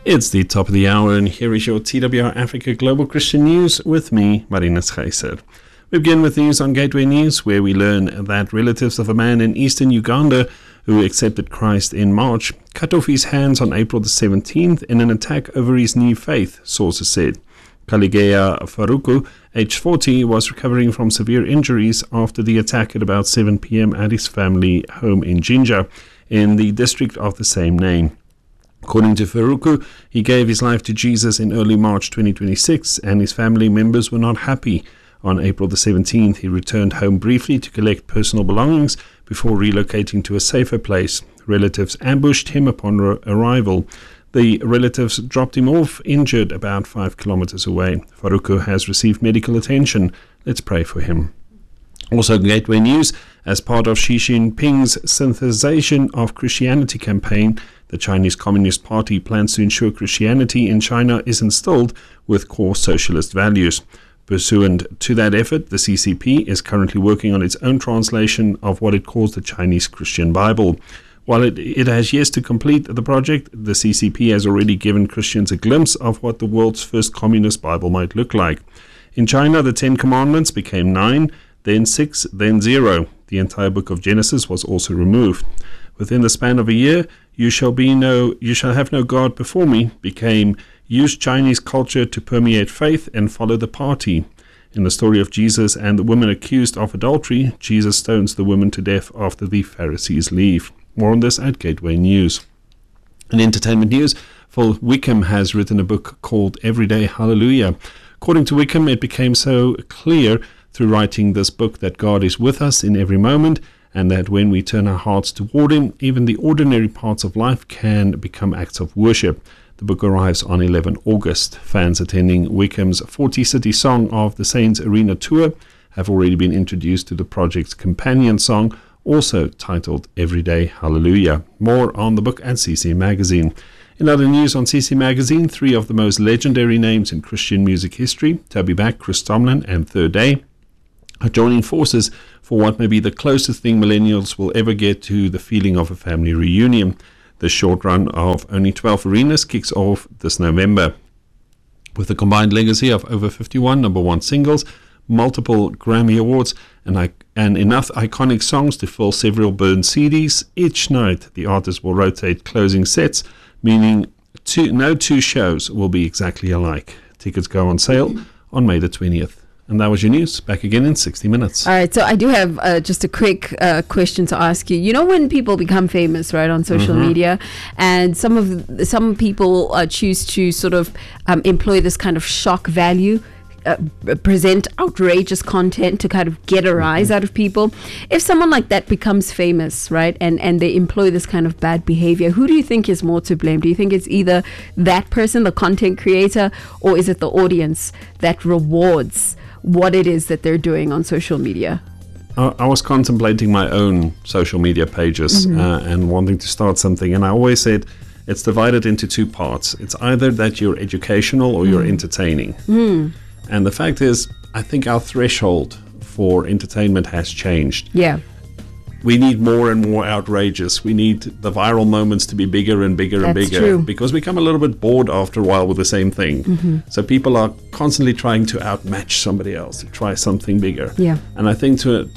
It's the top of the hour, and here is your TWR Africa Global Christian News with me, Marinus Geiser. We begin with news on Gateway News, where we learn that relatives of a man in eastern Uganda who accepted Christ in March cut off his hands on April the 17th in an attack over his new faith, sources said. Kaligea Faruku, aged 40, was recovering from severe injuries after the attack at about 7 p.m. at his family home in Jinja, in the district of the same name. According to Faruku, he gave his life to Jesus in early March 2026, and his family members were not happy. On April the 17th, he returned home briefly to collect personal belongings before relocating to a safer place. Relatives ambushed him upon arrival. The relatives dropped him off injured about 5 kilometers away. Faruku has received medical attention. Let's pray for him. Also, Gateway News, as part of Xi Jinping's synthesization of Christianity campaign, the Chinese Communist Party plans to ensure Christianity in China is instilled with core socialist values. Pursuant to that effort, the CCP is currently working on its own translation of what it calls the Chinese Christian Bible. While it has yet to complete the project, the CCP has already given Christians a glimpse of what the world's first communist Bible might look like. In China, the 10 Commandments became 9, then 6, then 0. The entire book of Genesis was also removed. Within the span of a year, you shall have no God before me became use Chinese culture to permeate faith and follow the party. In the story of Jesus and the woman accused of adultery, Jesus stones the woman to death after the Pharisees leave. More on this at Gateway News. In entertainment news, Phil Wickham has written a book called Everyday Hallelujah. According to Wickham, it became so clear through writing this book that God is with us in every moment, and that when we turn our hearts toward Him, even the ordinary parts of life can become acts of worship. The book arrives on 11 August. Fans attending Wickham's 40-city Song of the Saints Arena Tour have already been introduced to the project's companion song, also titled Everyday Hallelujah. More on the book at CC Magazine. In other news on CC Magazine, 3 of the most legendary names in Christian music history, Toby Mac, Chris Tomlin, and Third Day, are joining forces for what may be the closest thing millennials will ever get to the feeling of a family reunion. The short run of only 12 arenas kicks off this November. With a combined legacy of over 51 number 1 singles, multiple Grammy Awards, and enough iconic songs to fill several burned CDs, each night the artist will rotate closing sets, meaning no 2 shows will be exactly alike. Tickets go on sale on May the 20th. And that was your news. Back again in 60 minutes. All right, so I do have just a quick question to ask you. You know, when people become famous, right, on social media, and some people choose to sort of employ this kind of shock value, present outrageous content to kind of get a rise out of people. If someone like that becomes famous, right, and they employ this kind of bad behavior, who do you think is more to blame? Do you think it's either that person, the content creator, or is it the audience that rewards what it is that they're doing on social media? I was contemplating my own social media pages and wanting to start something, and I always said it's divided into 2 parts. It's either that you're educational or you're entertaining. And the fact is, I think our threshold for entertainment has changed. Yeah. We need more and more outrageous. We need the viral moments to be bigger and bigger and bigger. True. Because we become a little bit bored after a while with the same thing. So people are constantly trying to outmatch somebody else, to try something bigger. Yeah. And I think to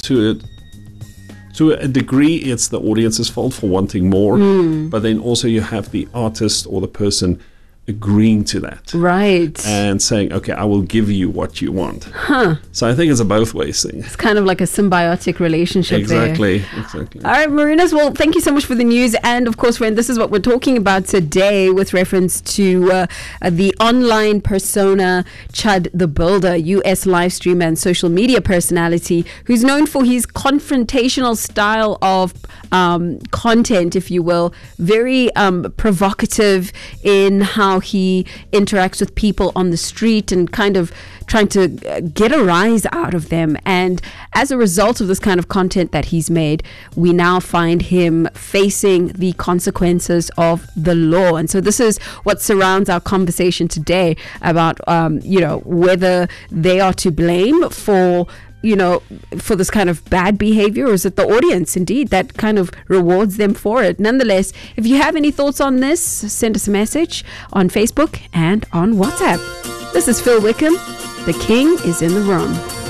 a degree, it's the audience's fault for wanting more. But then also you have the artist or the person agreeing to that. Right. And saying, okay, I will give you what you want. So I think it's a both ways thing. It's kind of like a symbiotic relationship Exactly. All right, Marinus, well, thank you so much for the news. And of course, friend, this is what we're talking about today with reference to the online persona Chud the Builder, US live streamer and social media personality who's known for his confrontational style of content, if you will, very provocative in how he interacts with people on the street and kind of trying to get a rise out of them. And as a result of this kind of content that he's made, we now find him facing the consequences of the law. And so this is what surrounds our conversation today about, whether they are to blame for for this kind of bad behavior, or is it the audience indeed that kind of rewards them for it? Nonetheless, if you have any thoughts on this, send us a message on Facebook and on WhatsApp. This is Phil Wickham. The King is in the Room.